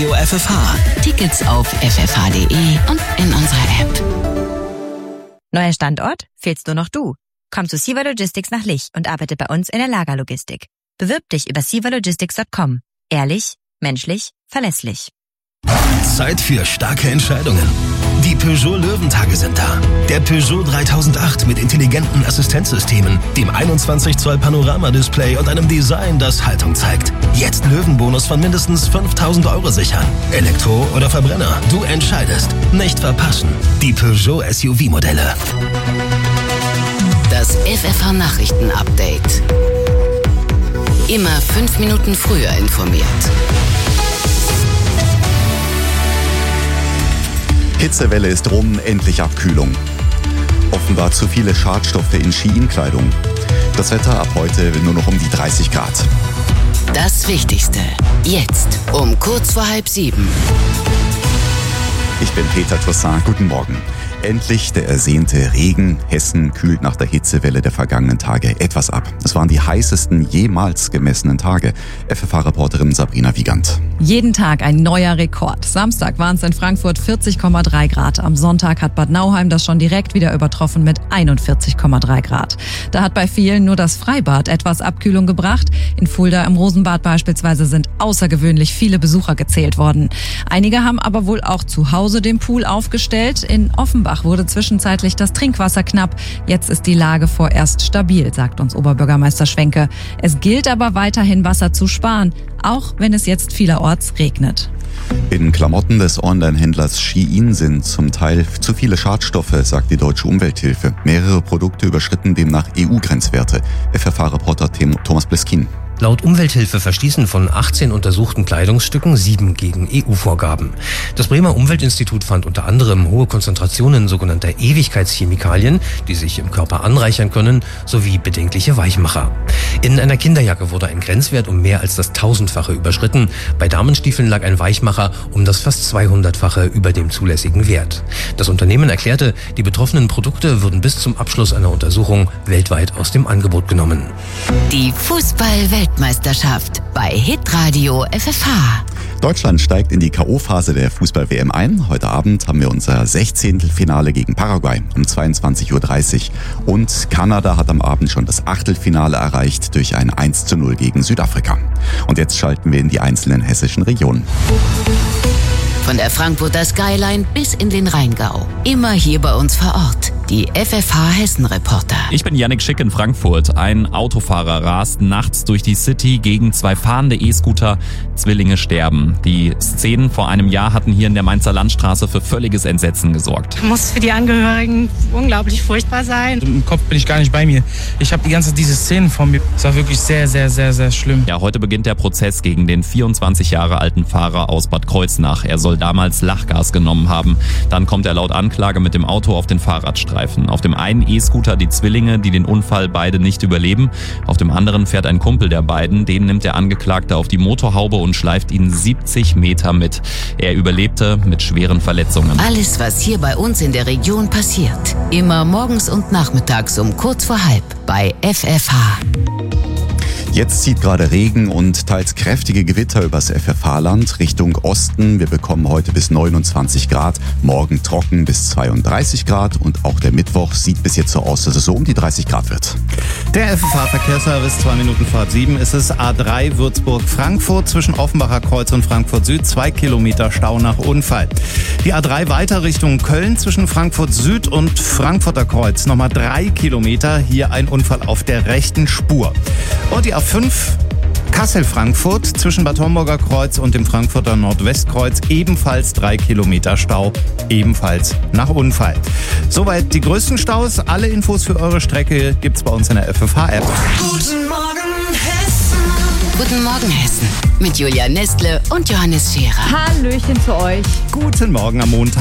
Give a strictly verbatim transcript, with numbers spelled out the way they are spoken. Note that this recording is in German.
F F H. Tickets auf f f h punkt d e und in unserer App. Neuer Standort? Fehlst nur noch du. Komm zu Siva Logistics nach Lich und arbeite bei uns in der Lagerlogistik. Bewirb dich über siva logistics punkt com. Ehrlich, menschlich, verlässlich. Zeit für starke Entscheidungen. Die Peugeot Löwentage sind da. Der Peugeot dreitausendacht mit intelligenten Assistenzsystemen, dem einundzwanzig Zoll Panoramadisplay und einem Design, das Haltung zeigt. Jetzt Löwenbonus von mindestens fünftausend Euro sichern. Elektro oder Verbrenner, du entscheidest. Nicht verpassen. Die Peugeot S U V-Modelle. Das F F H-Nachrichten-Update. Immer fünf Minuten früher informiert. Hitzewelle ist rum, endlich Abkühlung. Offenbar zu viele Schadstoffe in Ski-In-Kleidung. Das Wetter ab heute nur noch um die dreißig Grad. Das Wichtigste. Jetzt um kurz vor halb sieben. Ich bin Peter Toussaint. Guten Morgen. Endlich der ersehnte Regen. Hessen kühlt nach der Hitzewelle der vergangenen Tage etwas ab. Es waren die heißesten jemals gemessenen Tage. F F H-Reporterin Sabrina Wiegand. Jeden Tag ein neuer Rekord. Samstag waren es in Frankfurt vierzig Komma drei Grad. Am Sonntag hat Bad Nauheim das schon direkt wieder übertroffen mit einundvierzig Komma drei Grad. Da hat bei vielen nur das Freibad etwas Abkühlung gebracht. In Fulda im Rosenbad beispielsweise sind außergewöhnlich viele Besucher gezählt worden. Einige haben aber wohl auch zu Hause den Pool aufgestellt. In Offenbach wurde zwischenzeitlich das Trinkwasser knapp. Jetzt ist die Lage vorerst stabil, sagt uns Oberbürgermeister Schwenke. Es gilt aber weiterhin, Wasser zu sparen, auch wenn es jetzt vielerorts regnet. In Klamotten des Online-Händlers Shein sind zum Teil zu viele Schadstoffe, sagt die Deutsche Umwelthilfe. Mehrere Produkte überschritten demnach E U-Grenzwerte. F F H-Reporter Thomas Bleskin. Laut Umwelthilfe verstießen von achtzehn untersuchten Kleidungsstücken sieben gegen E U-Vorgaben. Das Bremer Umweltinstitut fand unter anderem hohe Konzentrationen sogenannter Ewigkeitschemikalien, die sich im Körper anreichern können, sowie bedenkliche Weichmacher. In einer Kinderjacke wurde ein Grenzwert um mehr als das tausendfache überschritten. Bei Damenstiefeln lag ein Weichmacher um das fast zweihundertfache über dem zulässigen Wert. Das Unternehmen erklärte, die betroffenen Produkte würden bis zum Abschluss einer Untersuchung weltweit aus dem Angebot genommen. Die Fußball-Weltmeisterschaft bei Hitradio F F H. Deutschland steigt in die K O-Phase der Fußball-W M ein. Heute Abend haben wir unser Sechzehntelfinale gegen Paraguay um zweiundzwanzig Uhr dreißig. Und Kanada hat am Abend schon das Achtelfinale erreicht durch ein eins zu null gegen Südafrika. Und jetzt schalten wir in die einzelnen hessischen Regionen. Von der Frankfurter Skyline bis in den Rheingau. Immer hier bei uns vor Ort. Die F F H-Hessen-Reporter. Ich bin Yannick Schick in Frankfurt. Ein Autofahrer rast nachts durch die City gegen zwei fahrende E-Scooter. Zwillinge sterben. Die Szenen vor einem Jahr hatten hier in der Mainzer Landstraße für völliges Entsetzen gesorgt. Muss für die Angehörigen unglaublich furchtbar sein. Im Kopf bin ich gar nicht bei mir. Ich habe die ganze Zeit diese Szenen vor mir. Es war wirklich sehr, sehr, sehr, sehr schlimm. Ja, heute beginnt der Prozess gegen den vierundzwanzig Jahre alten Fahrer aus Bad Kreuznach. Er soll damals Lachgas genommen haben. Dann kommt er laut Anklage mit dem Auto auf den Fahrradstreifen. Auf dem einen E-Scooter die Zwillinge, die den Unfall beide nicht überleben. Auf dem anderen fährt ein Kumpel der beiden. Den nimmt der Angeklagte auf die Motorhaube und schleift ihn siebzig Meter mit. Er überlebte mit schweren Verletzungen. Alles, was hier bei uns in der Region passiert. Immer morgens und nachmittags um kurz vor halb bei F F H. Jetzt zieht gerade Regen und teils kräftige Gewitter übers F F H-Land Richtung Osten. Wir bekommen heute bis neunundzwanzig Grad, morgen trocken bis zweiunddreißig Grad und auch der Mittwoch sieht bis jetzt so aus, dass es so um die dreißig Grad wird. Der F F H-Verkehrsservice, zwei Minuten vor sieben. Es ist A drei Würzburg-Frankfurt zwischen Offenbacher Kreuz und Frankfurt Süd, zwei Kilometer Stau nach Unfall. Die A drei weiter Richtung Köln zwischen Frankfurt Süd und Frankfurter Kreuz, nochmal drei Kilometer, hier ein Unfall auf der rechten Spur. Und die A fünf Kassel-Frankfurt zwischen Bad Homburger Kreuz und dem Frankfurter Nordwestkreuz, ebenfalls drei Kilometer Stau, ebenfalls nach Unfall. Soweit die größten Staus. Alle Infos für eure Strecke gibt's bei uns in der F F H-App. Guten Morgen Hessen. Guten Morgen Hessen mit Julia Nestle und Johannes Scherer. Hallöchen zu euch. Guten Morgen am Montag.